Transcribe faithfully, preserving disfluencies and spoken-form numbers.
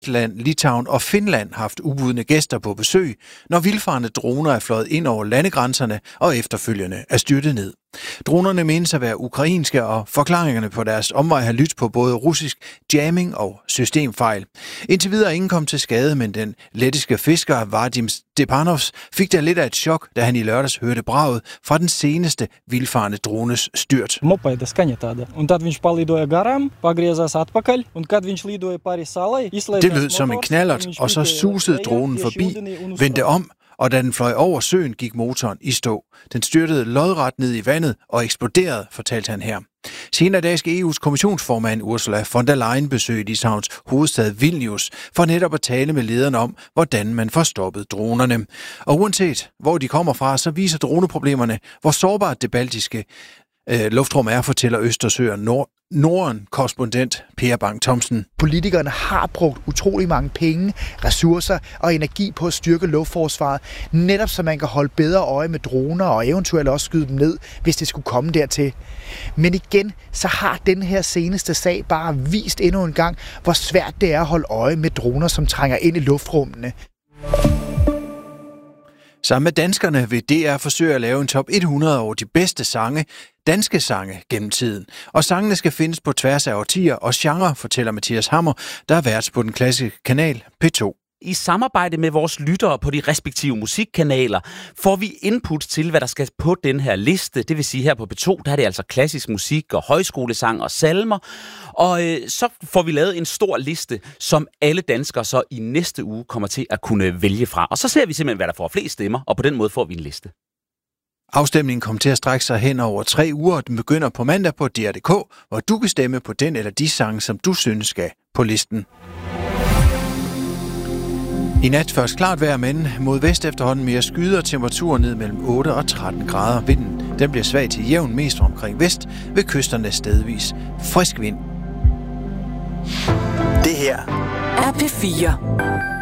Letland, Litauen og Finland haft ubudne gæster på besøg, når vildfarne droner er fløjet ind over landegrænserne og efterfølgende er styrtet ned. Dronerne menes at være ukrainske, og forklaringerne på deres omvej har lyttet på både russisk jamming og systemfejl. Indtil videre ingen kom til skade, men den lettiske fisker Vadim Stepanovs fik da lidt af et chok, da han i lørdags hørte braget fra den seneste vildfarne drones styrt. Det lød som en knallert, og så susede dronen forbi, vendte om, og da den fløj over søen, gik motoren i stå. Den styrtede lodret ned i vandet og eksploderede, fortalte han her. Senere dag skal E U's kommissionsformand Ursula von der Leyen besøge Litauens hovedstad Vilnius for netop at tale med lederne om, hvordan man får stoppet dronerne. Og uanset hvor de kommer fra, så viser droneproblemerne, hvor sårbart det baltiske øh, luftrum er, fortæller Østersø og Nord Norden-korrespondent Per Bang Thomsen. Politikerne har brugt utrolig mange penge, ressourcer og energi på at styrke luftforsvaret, netop så man kan holde bedre øje med droner og eventuelt også skyde dem ned, hvis det skulle komme dertil. Men igen, så har den her seneste sag bare vist endnu en gang, hvor svært det er at holde øje med droner, som trænger ind i luftrummene. Sammen med danskerne vil D R forsøge at lave en top hundrede over de bedste sange, danske sange gennem tiden. Og sangene skal findes på tværs af årtier og genre, fortæller Mathias Hammer, der er vært på den klassiske kanal P to. I samarbejde med vores lyttere på de respektive musikkanaler får vi input til, hvad der skal på den her liste. Det vil sige, her på P to, der er det altså klassisk musik og højskolesang og salmer. Og øh, så får vi lavet en stor liste, som alle danskere så i næste uge kommer til at kunne vælge fra. Og så ser vi simpelthen, hvad der får flest stemmer, og på den måde får vi en liste. Afstemningen kommer til at strække sig hen over tre uger, og den begynder på mandag på D R punktum d k, hvor du kan stemme på den eller de sange, som du synes skal på listen. I nat først klart vejr, men mod vest efterhånden mere skyder og temperaturen ned mellem otte og tretten grader. Vinden den bliver svag til jævn, mest omkring vest, ved kysterne stedvis frisk vind. Det her er P fire.